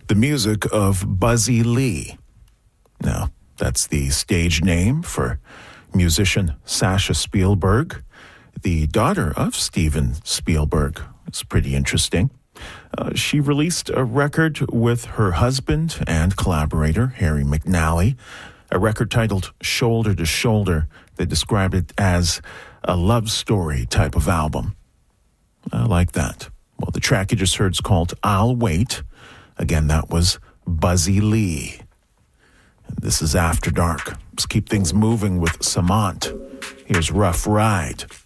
the music of Buzzy Lee. Now, that's the stage name for musician Sasha Spielberg, the daughter of Steven Spielberg. It's pretty interesting. She released a record with her husband and collaborator, Harry McNally, a record titled Shoulder to Shoulder. They described it as a love story type of album. I like that. Well, the track you just heard is called I'll Wait. Again, that was Buzzy Lee. And this is After Dark. Let's keep things moving with Samant. Here's Rough Ride.